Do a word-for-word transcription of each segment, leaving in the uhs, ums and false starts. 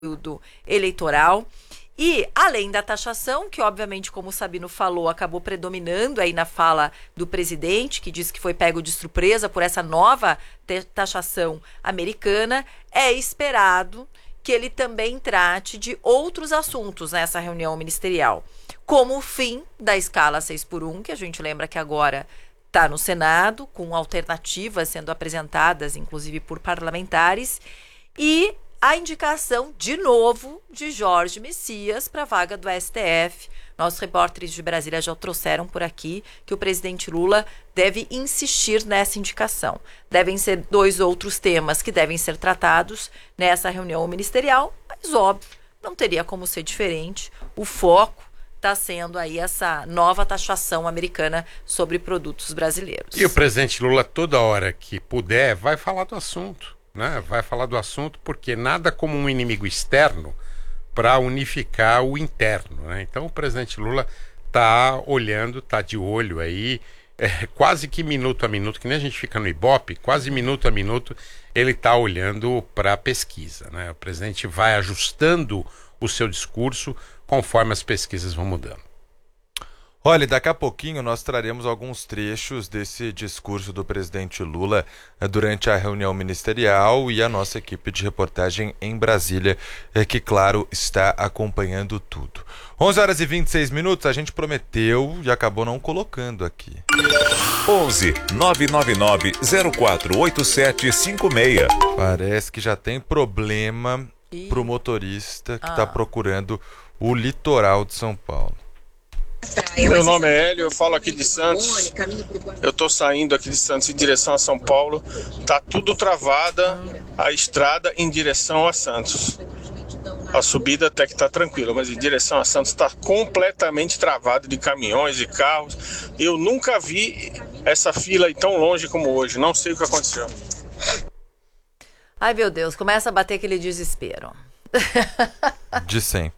período eleitoral. E, além da taxação, que obviamente, como o Sabino falou, acabou predominando aí na fala do presidente, que disse que foi pego de surpresa por essa nova taxação americana, é esperado que ele também trate de outros assuntos nessa reunião ministerial, como o fim da escala seis por um, que a gente lembra que agora está no Senado, com alternativas sendo apresentadas, inclusive por parlamentares, e a indicação, de novo, de Jorge Messias para a vaga do S T F. Nossos repórteres de Brasília já trouxeram por aqui que o presidente Lula deve insistir nessa indicação. Devem ser dois outros temas que devem ser tratados nessa reunião ministerial, mas, óbvio, não teria como ser diferente. O foco está sendo aí essa nova taxação americana sobre produtos brasileiros. E o presidente Lula, toda hora que puder, vai falar do assunto. Né? Vai falar do assunto porque nada como um inimigo externo para unificar o interno. Né? Então o presidente Lula está olhando, está de olho aí, é, quase que minuto a minuto, que nem a gente fica no Ibope, quase minuto a minuto ele está olhando para a pesquisa. Né? O presidente vai ajustando o seu discurso conforme as pesquisas vão mudando. Olha, daqui a pouquinho nós traremos alguns trechos desse discurso do presidente Lula durante a reunião ministerial e a nossa equipe de reportagem em Brasília, que, claro, está acompanhando tudo. onze horas e vinte e seis minutos, a gente prometeu e acabou não colocando aqui. onze nove nove nove zero quatro oito sete cinco seis. Parece que já tem problema pro motorista que está ah. procurando o litoral de São Paulo. Meu nome é Hélio, eu falo aqui de Santos. Eu tô saindo aqui de Santos em direção a São Paulo. Tá tudo travada a estrada em direção a Santos. A subida até que tá tranquila, mas em direção a Santos tá completamente travada de caminhões e carros. Eu nunca vi essa fila aí tão longe como hoje. Não sei o que aconteceu. Ai, meu Deus, começa a bater aquele desespero. De sempre.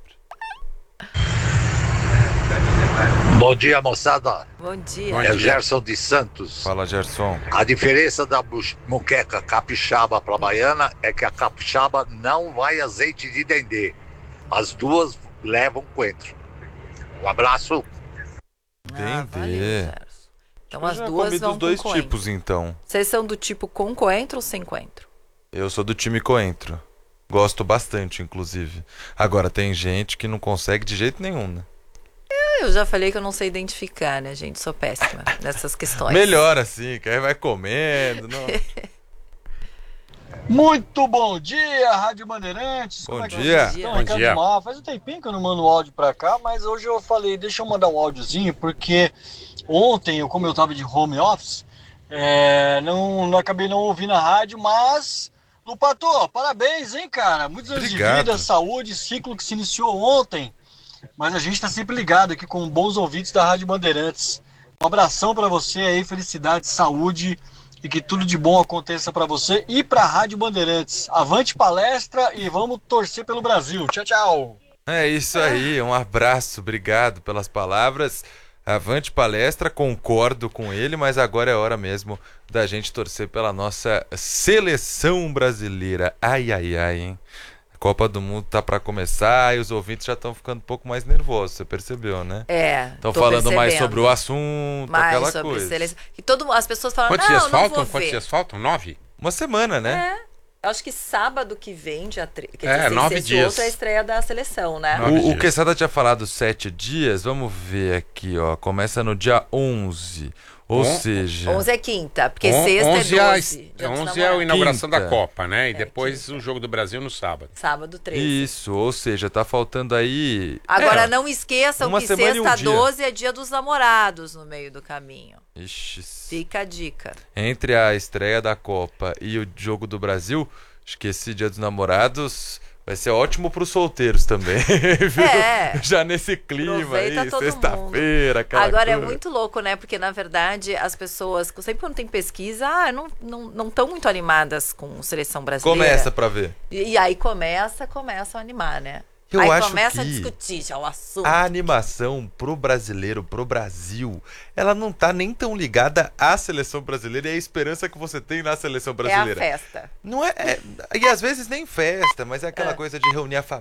Bom dia, moçada. Bom dia. É o Gerson de Santos. Fala, Gerson. A diferença da moqueca capixaba para a baiana é que a capixaba não vai azeite de dendê. As duas levam coentro. Um abraço. Ah, valeu, Gerson. Então as Eu já duas comi vão dos dois com coentro. tipos, então. Vocês são do tipo com coentro ou sem coentro? Eu sou do time coentro. Gosto bastante, inclusive. Agora, tem gente que não consegue de jeito nenhum, né? Eu já falei que eu não sei identificar, né, gente? Sou péssima nessas questões. Melhor assim, que aí vai comendo. Não... Muito bom dia, Rádio Bandeirantes. Bom Como é que dia. vocês estão? Bom Ricardo dia. Mar. Faz um tempinho que eu não mando um áudio pra cá, mas hoje eu falei, deixa eu mandar um áudiozinho, porque ontem, eu, como eu tava de home office, é, não, não acabei não ouvindo a rádio, mas, Lupato, parabéns, hein, cara? Muitos anos Obrigado. de vida, saúde, ciclo que se iniciou ontem. Mas a gente tá sempre ligado aqui com bons ouvintes da Rádio Bandeirantes. Um abração pra você aí, felicidade, saúde e que tudo de bom aconteça pra você e pra Rádio Bandeirantes. Avante palestra e vamos torcer pelo Brasil. Tchau, tchau. É isso aí, um abraço, obrigado pelas palavras. Avante palestra, concordo com ele, mas agora é hora mesmo da gente torcer pela nossa seleção brasileira. Ai, ai, ai, hein? Copa do Mundo tá pra começar e os ouvintes já estão ficando um pouco mais nervosos, você percebeu, né? É. Estão falando mais sobre o assunto, mais aquela sobre coisa. Seleção. E todo, as pessoas falam, Quantos não, dias não faltam? vou Quantos ver. dias faltam? Nove? Uma semana, né? É. Eu acho que sábado que vem, dia treze, quer É, dizer, sem nove ser esse dias. outro, é a estreia da seleção, né? Nove O, o dias. Quesada tinha falado sete dias, vamos ver aqui, ó. Começa no dia onze, ou On- seja... onze é quinta, porque On- sexta onze é a- doze. Dia dos onze é a Namorados. inauguração Quinta. da Copa, né? E É, depois o jogo do Brasil no sábado. Sábado treze. Isso, ou seja, tá faltando aí... Agora é, não esqueçam uma que semana e um sexta dia. doze é dia dos namorados no meio do caminho. Ixi, Fica a dica. entre a estreia da Copa e o jogo do Brasil, acho que esse Dia dos Namorados vai ser ótimo pros solteiros também, viu? É. Já nesse clima Aproveita aí, todo sexta-feira, aquela Agora é coisa. muito louco, né? Porque, na verdade, as pessoas, sempre quando tem pesquisa, ah, não estão não, não tão muito animadas com seleção brasileira. Começa pra ver. E, e aí começa, começam a animar, né? Eu Aí acho começa a que discutir já o assunto. a animação pro brasileiro, pro Brasil, ela não tá nem tão ligada à seleção brasileira e à esperança que você tem na seleção brasileira. É a festa. Não é, é- e às vezes nem festa, mas é aquela É. coisa de reunir a família.